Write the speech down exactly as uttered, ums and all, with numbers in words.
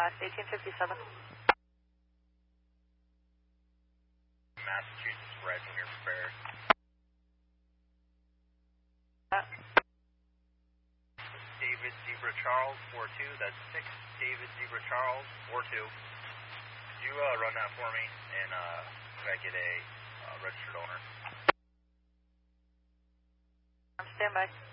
last eighteen fifty-seven. Massachusetts Red when you're prepared. Uh, David Zebra Charles, four two, that's six David Zebra Charles, four two. Could you uh, run that for me and uh, try to get a uh, registered owner? I'm standby.